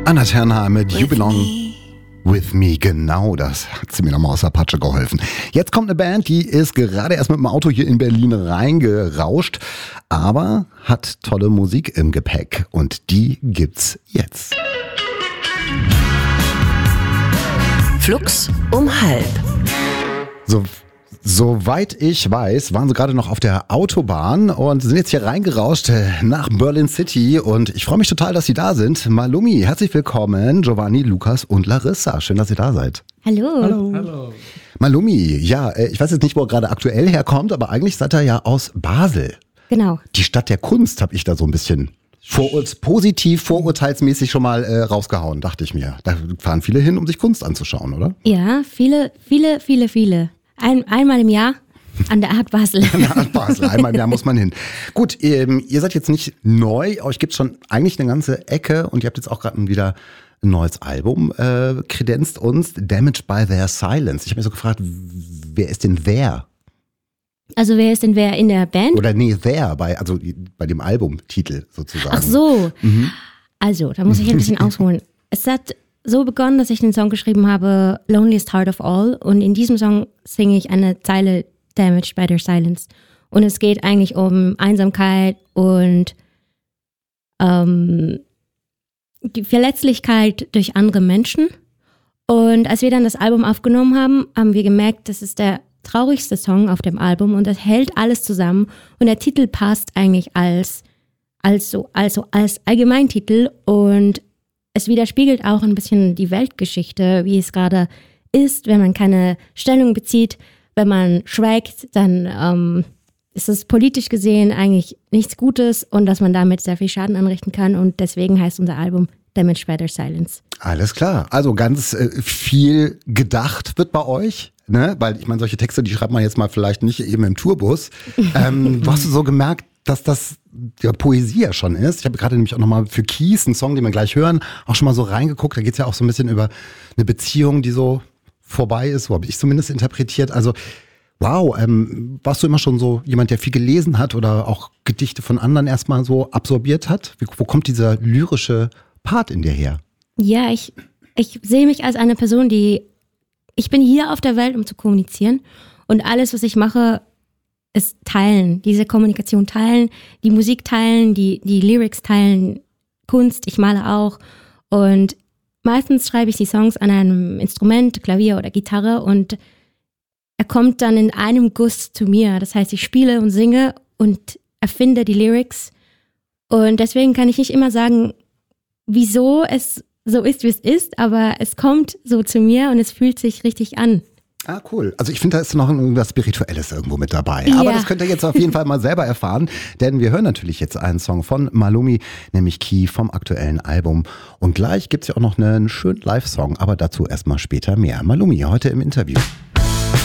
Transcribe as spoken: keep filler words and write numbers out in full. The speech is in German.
Anna Ternheim mit You Belong With Me. Genau, das hat sie mir nochmal aus der Patsche geholfen. Jetzt kommt eine Band, die ist gerade erst mit dem Auto hier in Berlin reingerauscht, aber hat tolle Musik im Gepäck und die gibt's jetzt. Flux um halb. So, soweit ich weiß, waren sie gerade noch auf der Autobahn und sind jetzt hier reingerauscht nach Berlin City und ich freue mich total, dass Sie da sind. Malumi, herzlich willkommen, Giovanni, Lukas und Larissa. Schön, dass ihr da seid. Hallo. Hallo. Hallo. Malumi, ja, ich weiß jetzt nicht, wo er gerade aktuell herkommt, aber eigentlich seid ihr ja aus Basel. Genau. Die Stadt der Kunst habe ich da so ein bisschen vorur- positiv, vorurteilsmäßig schon mal äh, rausgehauen, dachte ich mir. Da fahren viele hin, um sich Kunst anzuschauen, oder? Ja, viele, viele, viele, viele. Ein, einmal im Jahr an der Art Basel. An der Art Basel, einmal im Jahr muss man hin. Gut, ähm, ihr seid jetzt nicht neu, euch gibt's schon eigentlich eine ganze Ecke und ihr habt jetzt auch gerade wieder ein neues Album äh, kredenzt uns, Damaged by Their Silence. Ich habe mir so gefragt, wer ist denn wer? Also wer ist denn wer in der Band? Oder nee, wer, bei, also bei dem Albumtitel sozusagen. Ach so. Mhm. Also, da muss ich ein bisschen ausholen. Es hat so begonnen, dass ich den Song geschrieben habe, Loneliest Heart of All. Und in diesem Song singe ich eine Zeile, Damaged by Their Silence. Und es geht eigentlich um Einsamkeit und ähm, die Verletzlichkeit durch andere Menschen. Und als wir dann das Album aufgenommen haben, haben wir gemerkt, das ist der traurigste Song auf dem Album und das hält alles zusammen. Und der Titel passt eigentlich als, als, so, also als Allgemeintitel und es widerspiegelt auch ein bisschen die Weltgeschichte, wie es gerade ist, wenn man keine Stellung bezieht, wenn man schweigt, dann ähm, ist es politisch gesehen eigentlich nichts Gutes und dass man damit sehr viel Schaden anrichten kann und deswegen heißt unser Album Damaged by Their Silence. Alles klar, also ganz äh, viel gedacht wird bei euch, ne? Weil ich meine, solche Texte, die schreibt man jetzt mal vielleicht nicht eben im Tourbus. Ähm, wo hast du so gemerkt, dass das ja Poesie ja schon ist? Ich habe gerade nämlich auch nochmal für Kies, einen Song, den wir gleich hören, auch schon mal so reingeguckt. Da geht es ja auch so ein bisschen über eine Beziehung, die so vorbei ist, so habe ich zumindest interpretiert. Also wow, ähm, warst du immer schon so jemand, der viel gelesen hat oder auch Gedichte von anderen erstmal so absorbiert hat? Wie, wo kommt dieser lyrische Part in dir her? Ja, ich, ich sehe mich als eine Person, die, ich bin hier auf der Welt, um zu kommunizieren und alles, was ich mache, ist teilen, diese Kommunikation teilen, die Musik teilen, die, die Lyrics teilen, Kunst, ich male auch und meistens schreibe ich die Songs an einem Instrument, Klavier oder Gitarre und er kommt dann in einem Guss zu mir, das heißt, ich spiele und singe und erfinde die Lyrics und deswegen kann ich nicht immer sagen, wieso es so ist, wie es ist, aber es kommt so zu mir und es fühlt sich richtig an. Ah, cool. Also ich finde, da ist noch irgendwas Spirituelles irgendwo mit dabei. Ja. Aber das könnt ihr jetzt auf jeden Fall mal selber erfahren, denn wir hören natürlich jetzt einen Song von Malumi, nämlich Key vom aktuellen Album. Und gleich gibt's ja auch noch einen schönen Live-Song, aber dazu erstmal später mehr. Malumi heute im Interview.